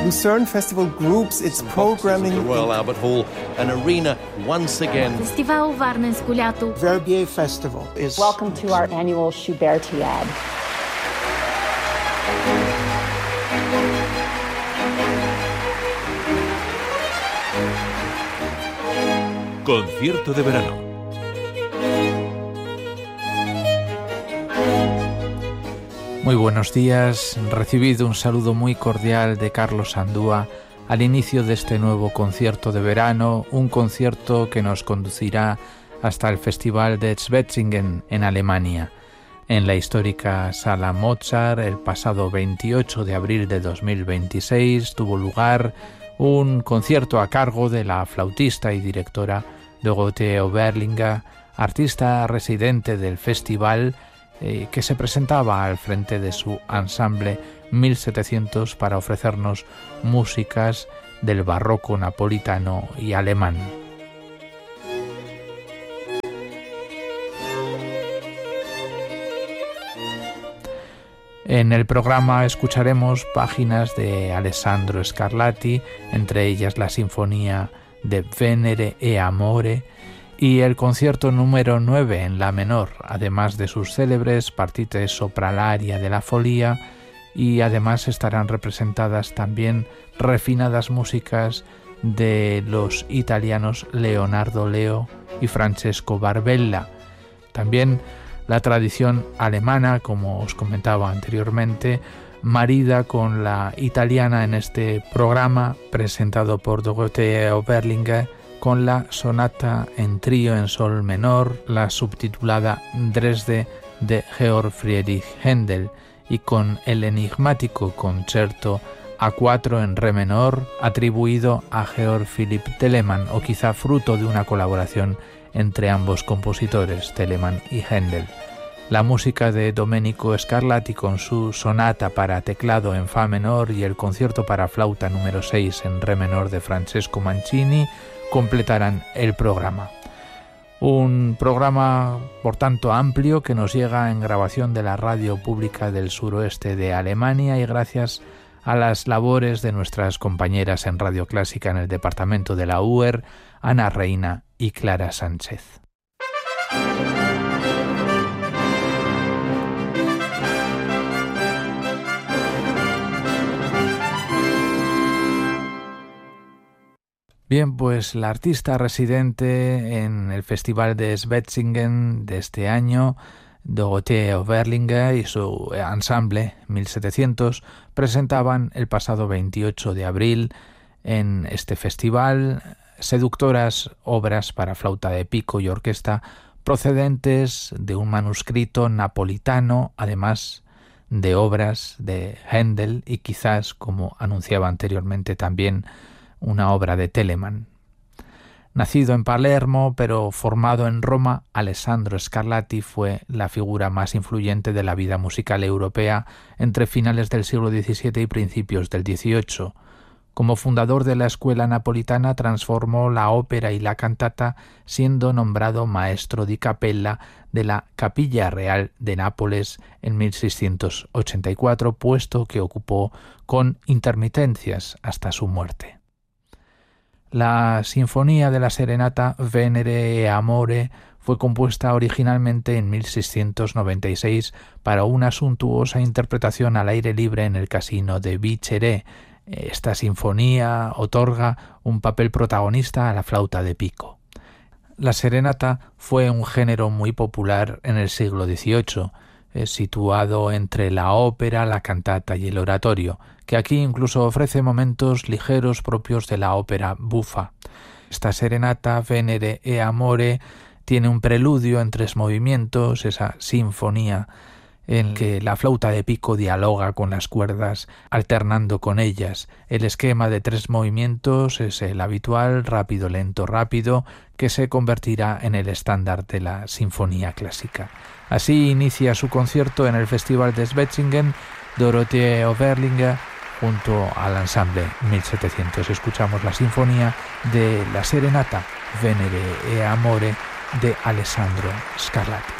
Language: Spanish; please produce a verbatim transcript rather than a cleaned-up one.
Lucerne Festival groups its programming the Royal Albert Hall, an arena once again. Фестивал Варненско лято. Verbier Festival is Welcome to our annual Schubertiad. Concierto de verano. Muy buenos días, recibido un saludo muy cordial de Carlos Andúa al inicio de este nuevo concierto de verano, un concierto que nos conducirá hasta el Festival de Schwetzingen en Alemania. En la histórica Sala Mozart, el pasado veintiocho de abril de dos mil veintiséis, tuvo lugar un concierto a cargo de la flautista y directora Dorothee Oberlinger, artista residente del festival, eh, que se presentaba al frente de su ensamble mil setecientos para ofrecernos músicas del barroco napolitano y alemán. En el programa escucharemos páginas de Alessandro Scarlatti, entre ellas la Sinfonía de Venere e Amore y el concierto número nueve en la menor, además de sus célebres partites sopra l'aria de la Follia, y además estarán representadas también refinadas músicas de los italianos Leonardo Leo y Francesco Barbella. También la tradición alemana, como os comentaba anteriormente, marida con la italiana en este programa presentado por Dorothee Oberlinger, con la sonata en trío en sol menor, la subtitulada Dresde de Georg Friedrich Händel, y con el enigmático concierto A cuatro en re menor atribuido a Georg Philipp Telemann, o quizá fruto de una colaboración entre ambos compositores, Telemann y Händel. La música de Domenico Scarlatti con su sonata para teclado en fa menor y el concierto para flauta número seis en re menor de Francesco Mancini completarán el programa. Un programa, por tanto, amplio que nos llega en grabación de la Radio Pública del Suroeste de Alemania y gracias a las labores de nuestras compañeras en Radio Clásica en el departamento de la U E R, Ana Reina y Clara Sánchez. Bien, pues la artista residente en el Festival de Schwetzingen de este año, Dorothee Oberlinger y su ensamble mil setecientos presentaban el pasado veintiocho de abril en este festival seductoras obras para flauta de pico y orquesta procedentes de un manuscrito napolitano, además de obras de Händel y quizás, como anunciaba anteriormente, también una obra de Telemann. Nacido en Palermo, pero formado en Roma, Alessandro Scarlatti fue la figura más influyente de la vida musical europea entre finales del siglo diecisiete y principios del dieciocho. Como fundador de la escuela napolitana, transformó la ópera y la cantata, siendo nombrado maestro di capella de la Capilla Real de Nápoles en mil seiscientos ochenta y cuatro, puesto que ocupó con intermitencias hasta su muerte. La Sinfonía de la Serenata Venere e Amore fue compuesta originalmente en mil seiscientos noventa y seis para una suntuosa interpretación al aire libre en el casino de Viceré. Esta sinfonía otorga un papel protagonista a la flauta de pico. La serenata fue un género muy popular en el siglo dieciocho, eh, situado entre la ópera, la cantata y el oratorio, que aquí incluso ofrece momentos ligeros propios de la ópera bufa. Esta serenata Venere e Amore tiene un preludio en tres movimientos, esa sinfonía en que la flauta de pico dialoga con las cuerdas, alternando con ellas. El esquema de tres movimientos es el habitual, rápido, lento, rápido, que se convertirá en el estándar de la sinfonía clásica. Así inicia su concierto en el Festival de Schwetzingen Dorothee Oberlinger junto al ensamble mil setecientos. Escuchamos la sinfonía de la Serenata Venere e Amore de Alessandro Scarlatti.